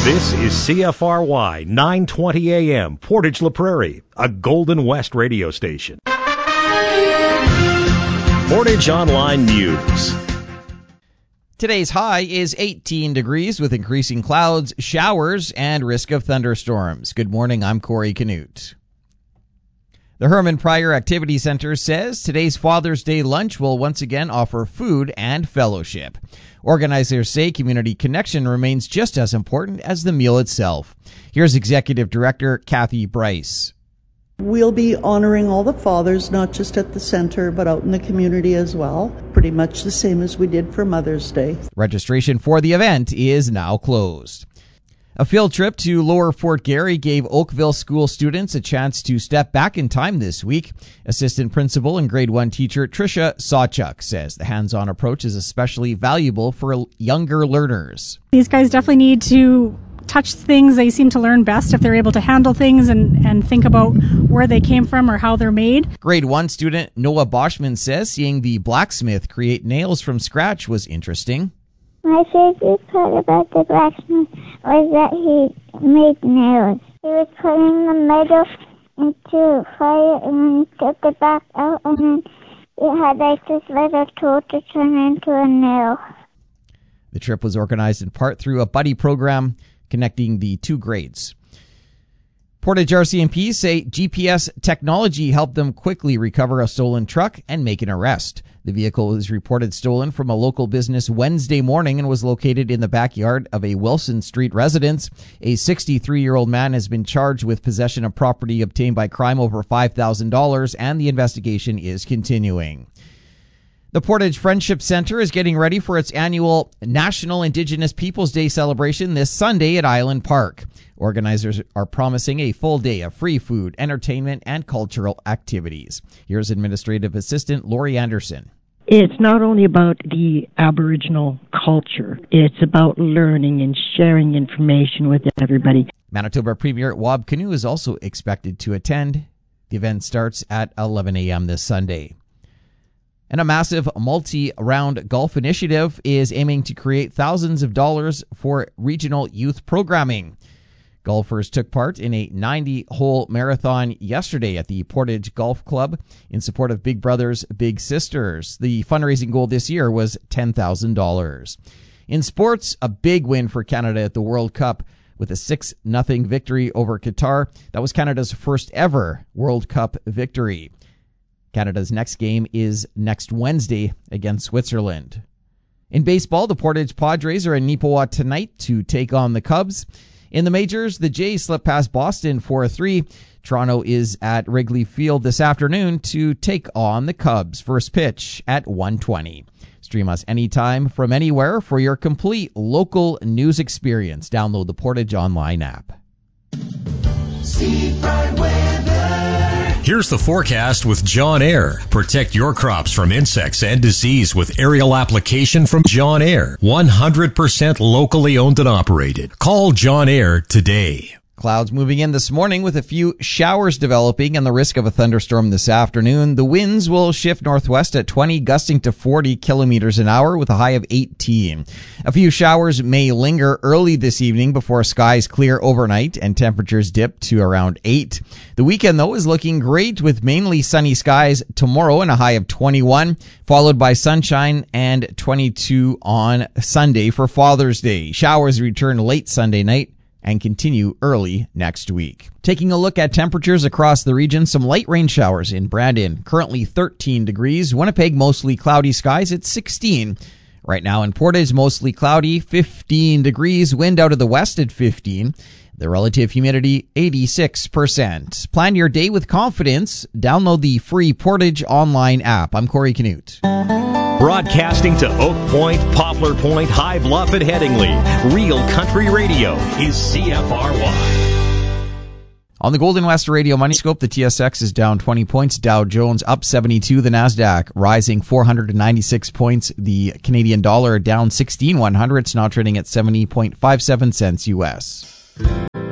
This is CFRY 920 AM, Portage La Prairie, a Golden West radio station. Portage Online News. Today's high is 18 degrees with increasing clouds, showers, and risk of thunderstorms. Good morning, I'm Corey Canute. The Herman Pryor Activity Center says today's Father's Day lunch will once again offer food and fellowship. Organizers say community connection remains just as important as the meal itself. Here's Executive Director Kathy Bryce. We'll be honoring all the fathers, not just at the center, but out in the community as well. Pretty much the same as we did for Mother's Day. Registration for the event is now closed. A field trip to Lower Fort Garry gave Oakville school students a chance to step back in time this week. Assistant principal and grade 1 teacher Tricia Sawchuk says the hands-on approach is especially valuable for younger learners. These guys definitely need to touch things. They seem to learn best if they're able to handle things and think about where they came from or how they're made. Grade 1 student Noah Boschman says seeing the blacksmith create nails from scratch was interesting. My favorite part about the blacksmith was that he made nails. He was putting the metal into fire and then he took it back out and then it had like this little tool to turn into a nail. The trip was organized in part through a buddy program connecting the two grades. Portage RCMP say GPS technology helped them quickly recover a stolen truck and make an arrest. The vehicle was reported stolen from a local business Wednesday morning and was located in the backyard of a Wilson Street residence. A 63-year-old man has been charged with possession of property obtained by crime over $5,000, and the investigation is continuing. The Portage Friendship Center is getting ready for its annual National Indigenous Peoples Day celebration this Sunday at Island Park. Organizers are promising a full day of free food, entertainment, and cultural activities. Here's Administrative Assistant Lori Anderson. It's not only about the Aboriginal culture. It's about learning and sharing information with everybody. Manitoba Premier Wab Kinew is also expected to attend. The event starts at 11 a.m. this Sunday. And a massive multi-round golf initiative is aiming to create thousands of dollars for regional youth programming. Golfers took part in a 90-hole marathon yesterday at the Portage Golf Club in support of Big Brothers Big Sisters. The fundraising goal this year was $10,000. In sports, a big win for Canada at the World Cup with a 6-0 victory over Qatar. That was Canada's first ever World Cup victory. Canada's next game is next Wednesday against Switzerland. In baseball, the Portage Padres are in Neepawa tonight to take on the Cubs. In the majors, the Jays slipped past Boston 4-3. Toronto is at Wrigley Field this afternoon to take on the Cubs. First pitch at 1:20. Stream us anytime from anywhere for your complete local news experience. Download the Portage Online app. Here's the forecast with John Air. Protect your crops from insects and disease with aerial application from John Air. 100% locally owned and operated. Call John Air today. Clouds moving in this morning with a few showers developing and the risk of a thunderstorm this afternoon. The winds will shift northwest at 20, gusting to 40 kilometers an hour with a high of 18. A few showers may linger early this evening before skies clear overnight and temperatures dip to around 8. The weekend, though, is looking great with mainly sunny skies tomorrow and a high of 21, followed by sunshine and 22 on Sunday for Father's Day. Showers return late Sunday night and continue early next week. Taking a look at temperatures across the region, some light rain showers in Brandon, currently 13 degrees. Winnipeg, mostly cloudy skies at 16. Right now in Portage, mostly cloudy, 15 degrees. Wind out of the west at 15. The relative humidity, 86%. Plan your day with confidence. Download the free Portage Online app. I'm Corey Canute. Broadcasting to Oak Point, Poplar Point, High Bluff, and Headingley. Real Country Radio is CFRY. On the Golden West Radio Money Scope, the TSX is down 20 points. Dow Jones up 72. The NASDAQ rising 496 points. The Canadian dollar down 16 100. It's now trading at 70.57 cents U.S.